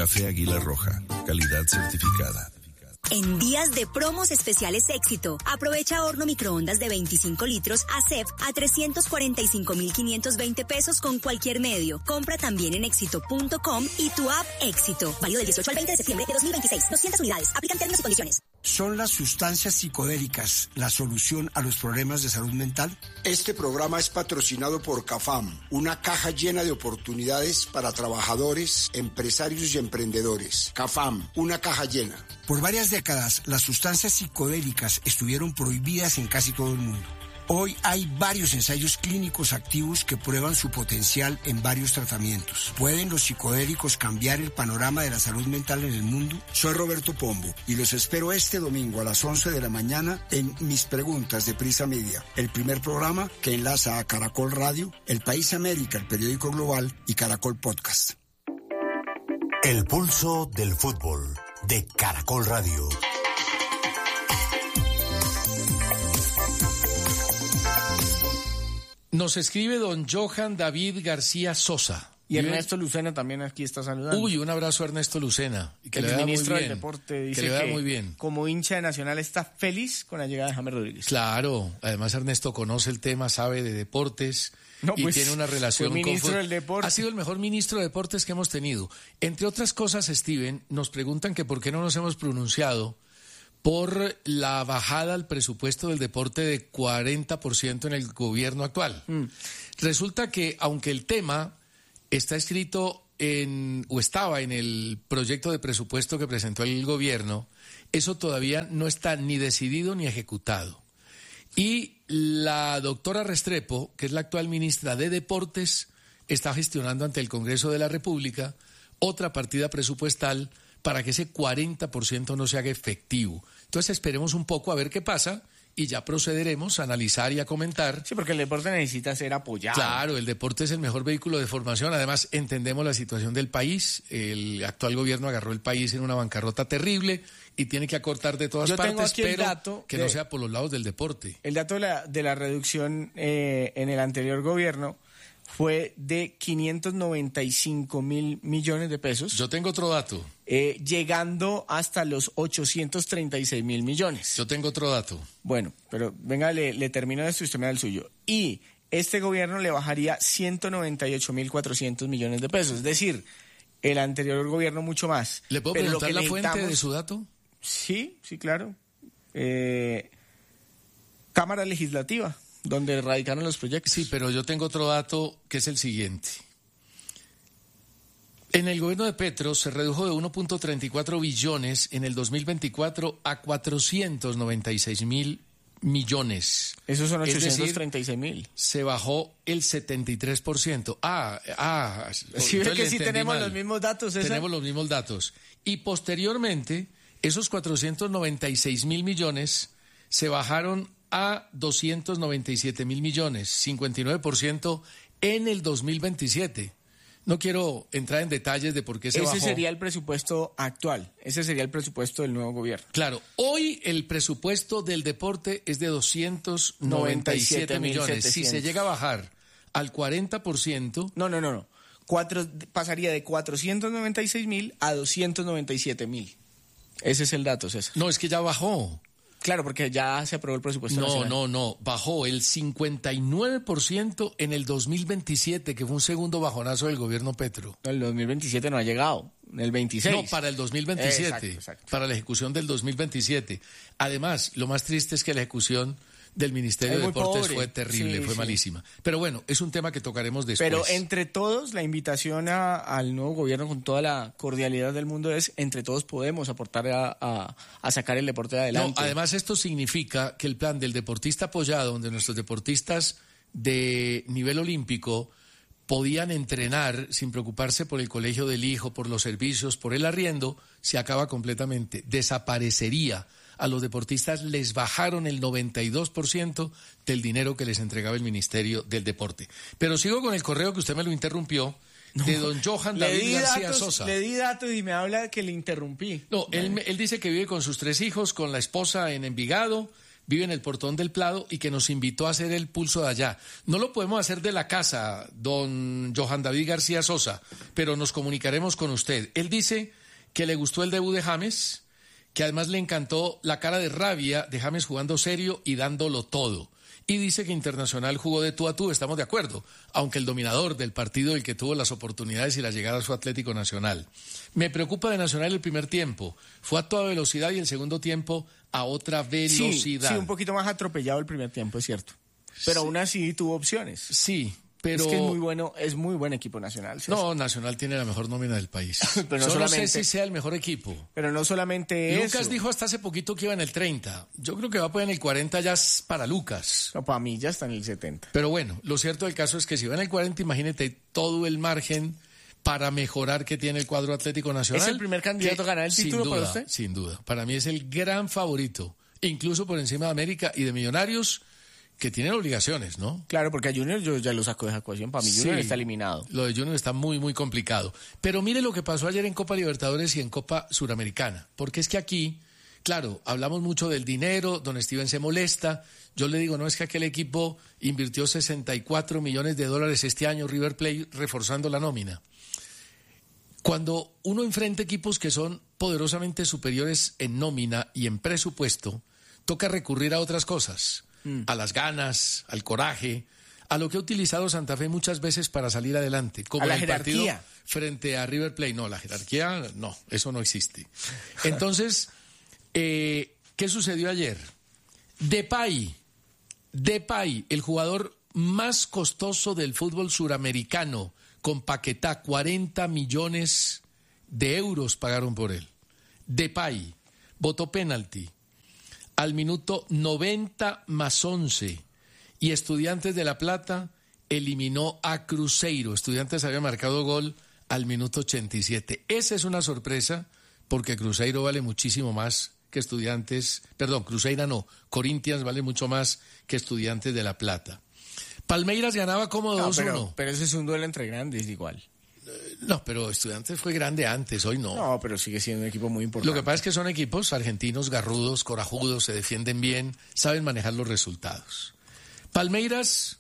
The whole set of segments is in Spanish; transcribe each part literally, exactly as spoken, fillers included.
Café Águila Roja, calidad certificada. En días de promos especiales Éxito, aprovecha horno microondas de veinticinco litros A C E F a trescientos cuarenta y cinco mil quinientos veinte pesos con cualquier medio. Compra también en éxito punto com y tu app Éxito. Válido del dieciocho al veinte de septiembre de dos mil veintiséis. doscientas unidades. Aplican términos y condiciones. ¿Son las sustancias psicodélicas la solución a los problemas de salud mental? Este programa es patrocinado por CAFAM, una caja llena de oportunidades para trabajadores, empresarios y emprendedores. CAFAM, una caja llena. Por varias décadas, las sustancias psicodélicas estuvieron prohibidas en casi todo el mundo. Hoy hay varios ensayos clínicos activos que prueban su potencial en varios tratamientos. ¿Pueden los psicodélicos cambiar el panorama de la salud mental en el mundo? Soy Roberto Pombo y los espero este domingo a las once de la mañana en Mis Preguntas de Prisa Media, el primer programa que enlaza a Caracol Radio, El País América, el periódico global y Caracol Podcast. El pulso del fútbol de Caracol Radio. Nos escribe don Johan David García Sosa. Y Ernesto Lucena también aquí está saludando. Uy, un abrazo a Ernesto Lucena. Que el le ministro del Deporte dice que, le que muy bien. Como hincha de Nacional está feliz con la llegada de James Rodríguez. Claro, además Ernesto conoce el tema, sabe de deportes no, y pues, tiene una relación fue ministro con... del Deporte. Ha sido el mejor ministro de Deportes que hemos tenido. Entre otras cosas, Steven, nos preguntan que por qué no nos hemos pronunciado por la bajada al presupuesto del deporte de cuarenta por ciento en el gobierno actual. Mm. Resulta que, aunque el tema está escrito en, o estaba en el proyecto de presupuesto que presentó el gobierno, eso todavía no está ni decidido ni ejecutado. Y la doctora Restrepo, que es la actual ministra de Deportes, está gestionando ante el Congreso de la República otra partida presupuestal para que ese cuarenta por ciento no se haga efectivo. Entonces esperemos un poco a ver qué pasa y ya procederemos a analizar y a comentar. Sí, porque el deporte necesita ser apoyado. Claro, el deporte es el mejor vehículo de formación. Además, entendemos la situación del país. El actual gobierno agarró el país en una bancarrota terrible y tiene que acortar de todas Yo partes, tengo aquí pero el dato que de, no sea por los lados del deporte. El dato de la, de la reducción eh, en el anterior gobierno fue de quinientos noventa y cinco mil millones de pesos. Yo tengo otro dato. Eh, llegando hasta los ochocientos treinta y seis mil millones. Yo tengo otro dato. Bueno, pero venga, le, le termino esto y usted me da el suyo. Y este gobierno le bajaría ciento noventa y ocho mil cuatrocientos millones de pesos. Es decir, el anterior gobierno mucho más. ¿Le puedo pero preguntar lo que la fuente de su dato? Sí, sí, claro. Eh, Cámara Legislativa, donde radicaron los proyectos. Sí, pero yo tengo otro dato que es el siguiente. En el gobierno de Petro se redujo de uno punto treinta y cuatro billones en el dos mil veinticuatro a cuatrocientos noventa y seis mil millones. Esos son ochocientos treinta y seis mil. Se bajó el setenta y tres por ciento. Ah, ah. Sí, ve que sí tenemos mal. los mismos datos. ¿esa? Tenemos los mismos datos. Y posteriormente, esos cuatrocientos noventa y seis mil millones se bajaron a doscientos noventa y siete mil millones, cincuenta y nueve por ciento en el dos mil veintisiete. No quiero entrar en detalles de por qué se Ese bajó. Ese sería el presupuesto actual, ese sería el presupuesto del nuevo gobierno. Claro, hoy el presupuesto del deporte es de doscientos noventa y siete millones. Si se llega a bajar al cuarenta por ciento... No, no, no, no. Cuatro, pasaría de cuatrocientos noventa y seis mil a doscientos noventa y siete mil. Ese es el dato, César. No, es que ya bajó. Claro, porque ya se aprobó el presupuesto No, nacional. no, no. Bajó el cincuenta y nueve por ciento en el dos mil veintisiete, que fue un segundo bajonazo del gobierno Petro. No, el dos mil veintisiete no ha llegado. El veintiséis. No, para el dos mil veintisiete. Exacto, exacto. Para la ejecución del dos mil veintisiete. Además, lo más triste es que la ejecución del Ministerio de Deportes pobre. fue terrible, sí, fue sí. malísima. Pero bueno, es un tema que tocaremos después. Pero entre todos, la invitación a, al nuevo gobierno con toda la cordialidad del mundo es, entre todos podemos aportar a, a, a sacar el deporte adelante. No, además esto significa que el plan del deportista apoyado, donde nuestros deportistas de nivel olímpico podían entrenar sin preocuparse por el colegio del hijo, por los servicios, por el arriendo, se acaba completamente, desaparecería. A los deportistas les bajaron el noventa y dos por ciento del dinero que les entregaba el Ministerio del Deporte. Pero sigo con el correo que usted me lo interrumpió, no, de don Johan David García datos, Sosa. Le di datos y me habla que le interrumpí. No, él, él dice que vive con sus tres hijos, con la esposa en Envigado, vive en el Portón del Prado y que nos invitó a hacer el pulso de allá. No lo podemos hacer de la casa, don Johan David García Sosa, pero nos comunicaremos con usted. Él dice que le gustó el debut de James, que además le encantó la cara de rabia de James jugando serio y dándolo todo. Y dice que Internacional jugó de tú a tú, estamos de acuerdo, aunque el dominador del partido, el que tuvo las oportunidades y las llegadas fue Atlético Nacional. Me preocupa de Nacional el primer tiempo, fue a toda velocidad y el segundo tiempo a otra velocidad. Sí, sí, un poquito más atropellado el primer tiempo, es cierto. Pero Sí. aún así tuvo opciones. Sí, pero... Es que es muy bueno, es muy buen equipo Nacional. César. No, Nacional tiene la mejor nómina del país. Pero no Yo no sé solamente- si sea el mejor equipo. Pero no solamente Lucas eso. dijo hasta hace poquito que iba en el treinta. Yo creo que va a poner en el cuarenta ya es para Lucas. No, para mí ya está en el setenta. Pero bueno, lo cierto del caso es que si va en el cuarenta, imagínate todo el margen para mejorar que tiene el cuadro Atlético Nacional. ¿Es el primer candidato que, a ganar el sin título duda, para usted? Sin duda. Para mí es el gran favorito, incluso por encima de América y de Millonarios, que tienen obligaciones, ¿no? Claro, porque a Junior yo ya lo saco de esa ecuación. Para mí Junior Sí. está eliminado. Lo de Junior está muy, muy complicado. Pero mire lo que pasó ayer en Copa Libertadores y en Copa Suramericana. Porque es que aquí, claro, hablamos mucho del dinero, don Steven se molesta. Yo le digo, no, es que aquel equipo invirtió sesenta y cuatro millones de dólares este año, River Plate, reforzando la nómina. Cuando uno enfrenta equipos que son poderosamente superiores en nómina y en presupuesto, toca recurrir a otras cosas, mm. a las ganas, al coraje, a lo que ha utilizado Santa Fe muchas veces para salir adelante, como A la en el partido jerarquía. frente a River Plate. No, la jerarquía, no, eso no existe. Entonces, eh, ¿qué sucedió ayer? Depay, Depay, el jugador más costoso del fútbol suramericano, con Paquetá, cuarenta millones de euros pagaron por él. Depay votó penalti al minuto noventa más once y Estudiantes de La Plata eliminó a Cruzeiro. Estudiantes había marcado gol al minuto ochenta y siete. Esa es una sorpresa porque Cruzeiro vale muchísimo más que Estudiantes, perdón, Cruzeiro no, Corinthians vale mucho más que Estudiantes de La Plata. Palmeiras ganaba cómodo No, dos uno. pero, pero ese es un duelo entre grandes igual. No, pero Estudiantes fue grande antes, hoy no. No, pero sigue siendo un equipo muy importante. Lo que pasa es que son equipos argentinos garrudos, corajudos, se defienden bien, saben manejar los resultados. Palmeiras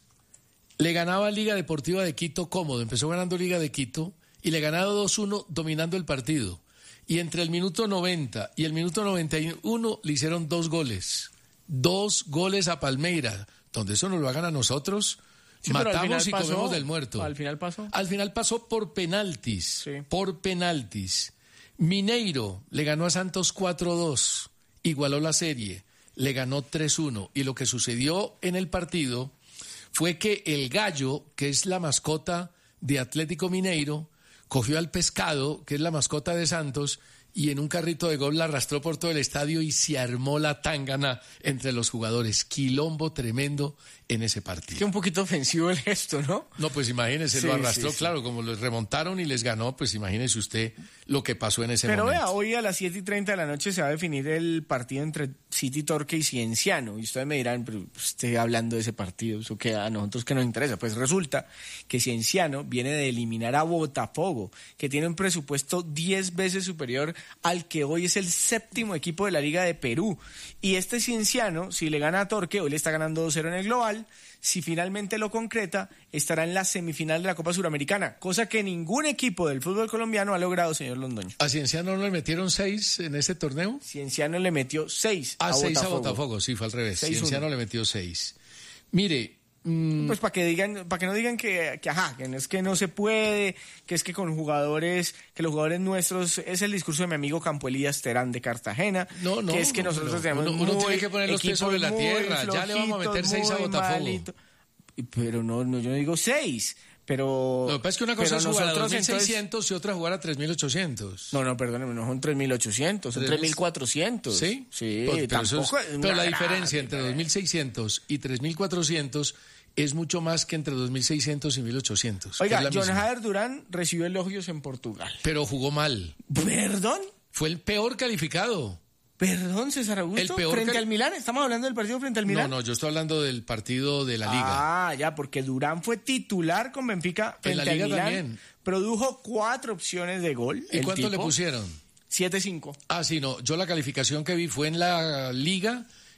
le ganaba a Liga Deportiva de Quito cómodo, empezó ganando Liga de Quito y le ganaba dos uno dominando el partido. Y entre el minuto noventa y el minuto noventa y uno le hicieron dos goles. Dos goles a Palmeiras, donde eso nos lo hagan a nosotros. Sí, pero al matamos final y pasó. comemos del muerto. Al final pasó. Al final pasó por penaltis. Sí. Por penaltis. Mineiro le ganó a Santos cuatro dos. Igualó la serie. Le ganó tres uno. Y lo que sucedió en el partido fue que el Gallo, que es la mascota de Atlético Mineiro, cogió al Pescado, que es la mascota de Santos, y en un carrito de gol la arrastró por todo el estadio y se armó la tángana entre los jugadores. Quilombo tremendo en ese partido. Que un poquito ofensivo el gesto, ¿no? No, pues imagínese, Sí, lo arrastró, sí, sí. claro, como les remontaron y les ganó, pues imagínese usted lo que pasó en ese Pero momento. vea, hoy a las siete y treinta de la noche se va a definir el partido entre City Torque y Cienciano. Y ustedes me dirán, pero usted hablando de ese partido, ¿eso qué a nosotros qué nos interesa? Pues resulta que Cienciano viene de eliminar a Botafogo, que tiene un presupuesto diez veces superior al que hoy es el séptimo equipo de la Liga de Perú. Y este Cienciano, si le gana a Torque, hoy le está ganando dos cero en el global. Si finalmente lo concreta, estará en la semifinal de la Copa Suramericana, cosa que ningún equipo del fútbol colombiano ha logrado, señor Londoño. ¿A Cienciano no le metieron seis en ese torneo? Cienciano le metió seis Ah, a seis Botafogo. a Botafogo, sí, fue al revés. Seis, Cienciano uno. le metió seis. Mire, mm, Pues para que digan, para que no digan que, que ajá, que no es que no se puede, que es que con jugadores, que los jugadores nuestros, es el discurso de mi amigo Campo Elías Terán de Cartagena, No, no, que es que no, nosotros no. tenemos Uno- uno muy tiene que poner los pies equipos sobre la muy tierra. Ya le vamos a meter flojitos, seis a muy Botafogo. malito. Y- Pero no, no, yo no digo seis, pero... lo que pasa es que una cosa pero es jugar a nosotros, dos mil entonces- seiscientos y otra jugar a tres mil ochocientos. No, no, perdóneme, no son tres mil ochocientos, son Tres tres mil- mil cuatrocientos. ¿Sí? Sí, Pues, pero, eso es- tampoco es pero la una diferencia gran entre dos mil seiscientos y tres mil cuatrocientos es mucho más que entre dos mil seiscientos y mil ochocientos. que Oiga, es la John misma. Jader Durán recibió elogios en Portugal. Pero jugó mal. ¿Perdón? Fue el peor calificado. Perdón, César Augusto. El peor frente que- al Milán, estamos hablando del partido frente al No, Milán. no, yo estoy hablando del partido de la Liga. Ah, ya, porque Durán fue titular con Benfica En la frente al Liga Milán. también. Produjo cuatro opciones de gol. ¿Y el cuánto le tipo. pusieron? siete cinco. Ah, sí, no. Yo la calificación que vi fue en la Liga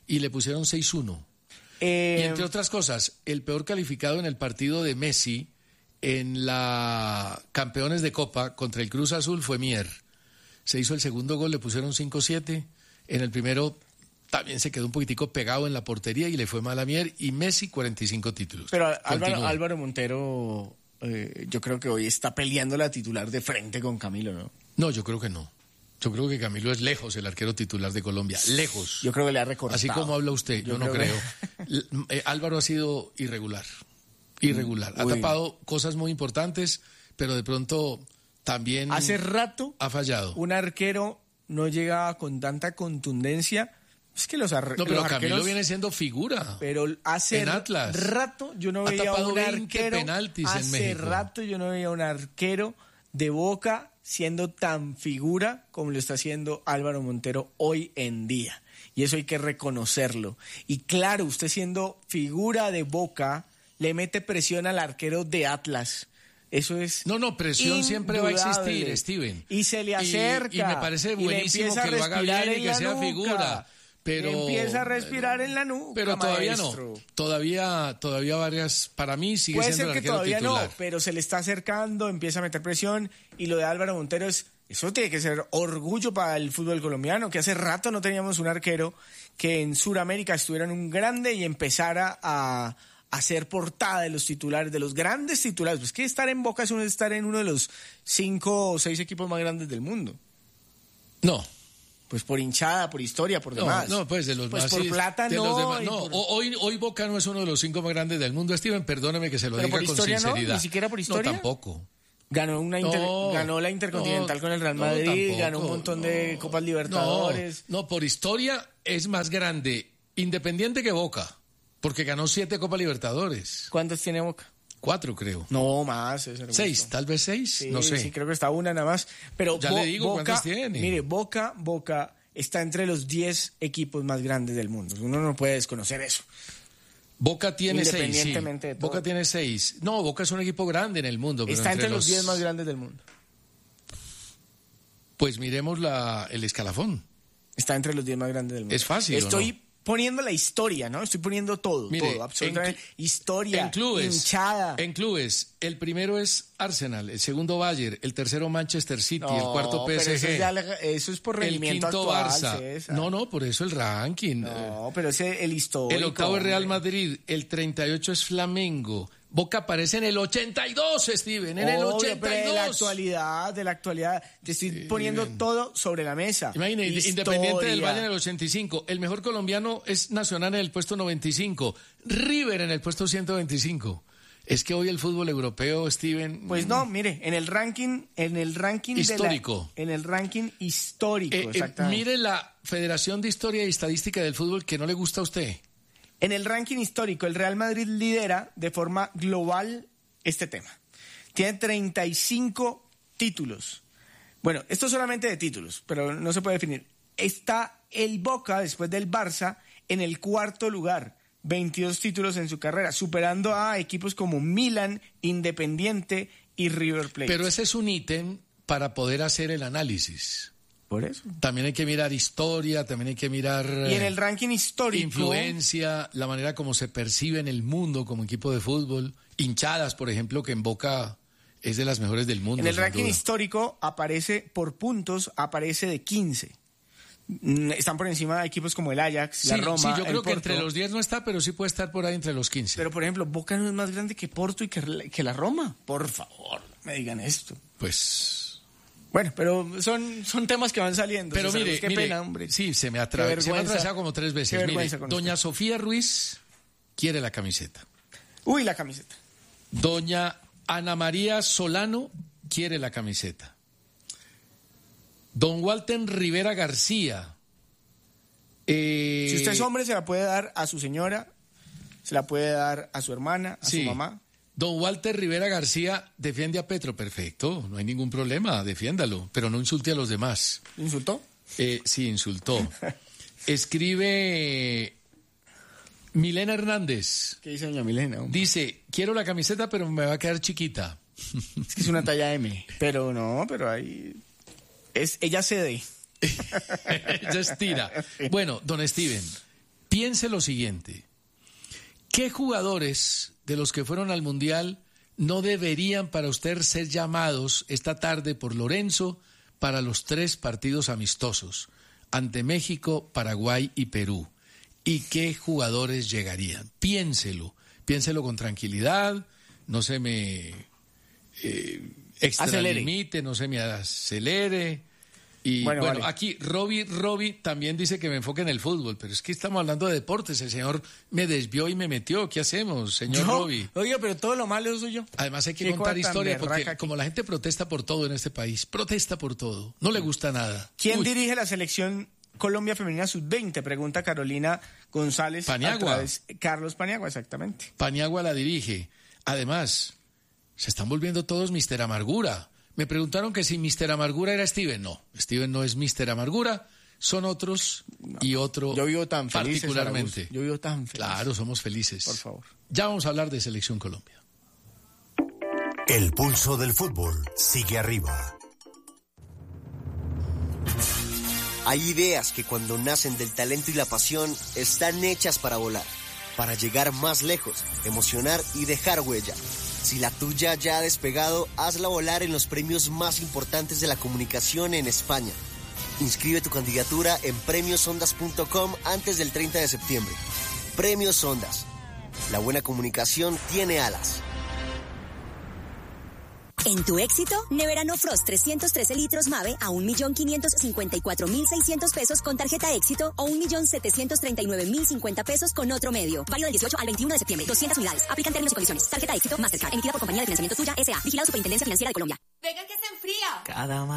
y le pusieron seis uno. Eh, y entre otras cosas, el peor calificado en el partido de Messi en la Campeones de Copa contra el Cruz Azul fue Mier. Se hizo el segundo gol, le pusieron cinco siete. En el primero también se quedó un poquitico pegado en la portería y le fue mal a Mier. Y Messi, cuarenta y cinco títulos. Pero Álvaro, Álvaro Montero, eh, yo creo que hoy está peleando la titular de frente con Camilo, ¿no? No, yo creo que no. Yo creo que Camilo es lejos el arquero titular de Colombia. Lejos. Yo creo que le ha recortado. Así como habla usted, yo, yo no creo. creo. eh, Álvaro ha sido irregular. Irregular. Ha Uy. tapado cosas muy importantes, pero de pronto también hace rato ha fallado. Un arquero no llega con tanta contundencia. Es que los, ar- no, pero los Camilo arqueros viene siendo figura. Pero hace en Atlas. rato yo no ha veía un arquero. Penaltis hace en México. rato yo no veía un arquero de Boca siendo tan figura como lo está haciendo Álvaro Montero hoy en día. Y eso hay que reconocerlo. Y claro, usted siendo figura de Boca, le mete presión al arquero de Atlas. Eso es No, no, presión siempre va a existir, Steven. Y se le acerca. Y, y me parece buenísimo que lo haga bien y que sea nuca. figura. Pero le empieza a respirar en la nuca. Pero todavía maestro. no. Todavía, todavía varias, para mí sigue Puede siendo ser el que arquero todavía titular. no, pero se le está acercando, empieza a meter presión. Y lo de Álvaro Montero es, eso tiene que ser orgullo para el fútbol colombiano, que hace rato no teníamos un arquero que en Sudamérica estuviera en un grande y empezara a hacer portada de los titulares, de los grandes titulares. Pues que estar en Boca es uno de estar en uno de los cinco o seis equipos más grandes del mundo. No. Pues por hinchada, por historia, por no, demás. No, pues de los pues más. por plata de no. Los demás, no, por... hoy, hoy Boca no es uno de los cinco más grandes del mundo. Steven, perdóneme que se lo Pero diga por con historia sinceridad. No, ni siquiera por historia. No, tampoco. Ganó, una inter... no, ganó la Intercontinental no, con el Real Madrid, no, ganó un montón no, de Copas Libertadores. No, no, por historia es más grande Independiente que Boca, porque ganó siete Copas Libertadores. ¿Cuántas tiene Boca? Cuatro, creo. No, más. Seis, gusto. tal vez seis, sí, no sé. Sí, creo que está una nada más. Pero ya Bo- le digo Boca, cuántas tiene. Mire, Boca, Boca está entre los diez equipos más grandes del mundo. Uno no puede desconocer eso. Boca tiene Independientemente seis, sí. de todo. Boca tiene seis. No, Boca es un equipo grande en el mundo. Pero está entre, entre los diez más grandes del mundo. Pues miremos la, el escalafón. Está entre los diez más grandes del mundo. Es fácil, Estoy ¿o no? poniendo la historia, ¿no? Estoy poniendo todo, Mire, todo, absolutamente. En, historia, en clubes, hinchada. En clubes, el primero es Arsenal, el segundo Bayern, el tercero Manchester City, no, el cuarto P S G. Pero eso, es ya, eso es por rendimiento el quinto actual, Barça. César. No, no, por eso el ranking. No, pero ese el histórico. El octavo es Real hombre. Madrid, el treinta y ocho es Flamengo. Boca aparece en el ochenta y dos, Steven, en Obvio, el ochenta y dos. Pero de la actualidad, de la actualidad. Te estoy sí, poniendo bien. todo sobre la mesa. Imagínate, Independiente del Valle en el ochenta y cinco. El mejor colombiano es Nacional en el puesto noventa y cinco. River en el puesto ciento veinticinco. Es que hoy el fútbol europeo, Steven... Pues no, mire, en el ranking... En el ranking histórico. De la, en el ranking histórico, eh, exactamente. Eh, mire la Federación de Historia y Estadística del Fútbol que no le gusta a usted. En el ranking histórico, el Real Madrid lidera de forma global este tema. Tiene treinta y cinco títulos. Bueno, esto solamente de títulos, pero no se puede definir. Está el Boca, después del Barça, en el cuarto lugar. veintidós títulos en su carrera, superando a equipos como Milan, Independiente y River Plate. Pero ese es un ítem para poder hacer el análisis. Por eso. También hay que mirar historia, también hay que mirar... Y en el ranking histórico... Influencia, la manera como se percibe en el mundo como equipo de fútbol. Hinchadas, por ejemplo, que en Boca es de las mejores del mundo. En el ranking duda. histórico aparece por puntos, aparece de quince. Están por encima de equipos como el Ajax, sí, la Roma, sí, yo creo el que Porto. entre los diez no está, pero sí puede estar por ahí entre los quince. Pero, por ejemplo, Boca no es más grande que Porto y que, que la Roma. Por favor, me digan esto. Pues... Bueno, pero son, son temas que van saliendo. Pero César, mire, qué mire, pena, hombre. Sí, se me, atra- se me ha atravesado como tres veces. Mire, doña usted. Sofía Ruiz quiere la camiseta. Uy, la camiseta. Doña Ana María Solano quiere la camiseta. Don Walter Rivera García. Eh... Si usted es hombre, se la puede dar a su señora, se la puede dar a su hermana, a sí. su mamá. Don Walter Rivera García defiende a Petro, perfecto, no hay ningún problema, defiéndalo, pero no insulte a los demás. ¿Insultó? Eh, sí, insultó. Escribe Milena Hernández. ¿Qué dice doña Milena? Hombre? Dice, quiero la camiseta, pero me va a quedar chiquita. Es que es una talla M, pero no, pero ahí... Es, ella cede. Ella estira. Bueno, don Steven, piense lo siguiente. ¿Qué jugadores de los que fueron al Mundial no deberían para usted ser llamados esta tarde por Lorenzo para los tres partidos amistosos ante México, Paraguay y Perú? ¿Y qué jugadores llegarían? Piénselo, piénselo con tranquilidad, no se me eh, extralimite, no se me acelere. Y bueno, bueno vale. Aquí Roby, Roby también dice que me enfoque en el fútbol, pero es que estamos hablando de deportes, el señor me desvió y me metió, ¿qué hacemos, señor ¿Yo? Roby? Oiga, pero todo lo malo soy yo. Además hay que contar historia, porque como la gente protesta por todo en este país, protesta por todo, no le gusta nada. ¿Quién Uy. dirige la selección Colombia Femenina sub veinte? Pregunta Carolina González. Paniagua. Carlos Paniagua, exactamente. Paniagua la dirige. Además, se están volviendo todos mister Amargura. Me preguntaron que si mister Amargura era Steven. No, Steven no es mister Amargura, son otros no. y otro yo vivo tan feliz, particularmente. Yo vivo tan feliz. Claro, somos felices. Por favor. Ya vamos a hablar de Selección Colombia. El pulso del fútbol sigue arriba. Hay ideas que cuando nacen del talento y la pasión están hechas para volar, para llegar más lejos, emocionar y dejar huella. Si la tuya ya ha despegado, hazla volar en los premios más importantes de la comunicación en España. Inscribe tu candidatura en premios ondas punto com antes del treinta de septiembre. Premios Ondas. La buena comunicación tiene alas. En tu éxito, Nevera No Frost trescientos trece litros Mave a un millón quinientos cincuenta y cuatro mil seiscientos pesos con tarjeta éxito o un millón setecientos treinta y nueve mil cincuenta pesos con otro medio. Válido del dieciocho al veintiuno de septiembre. doscientas unidades. Aplican términos y condiciones. Tarjeta éxito Mastercard. Emitida por Compañía de Financiamiento Tuya S A. Vigilado Superintendencia Financiera de Colombia. Venga que se enfría. Cada